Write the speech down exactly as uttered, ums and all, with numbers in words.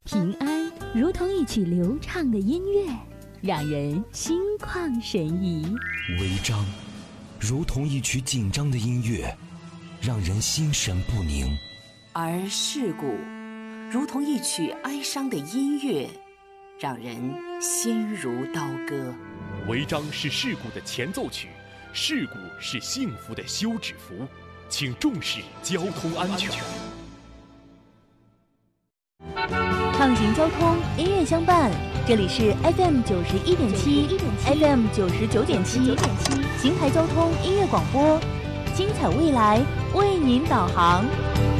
平安如同一曲流畅的音乐，让人心旷神怡； 违章如同一曲紧张的音乐，让人心神不宁； 而世故如同一曲哀伤的音乐，让人心如刀割。 违章是事故的前奏曲，事故是幸福的休止符，请重视交通安全。 畅行交通，音乐相伴。这里是 F M 九十一点七 ，F M 九十九点七，邢台交通音乐广播，精彩未来为您导航。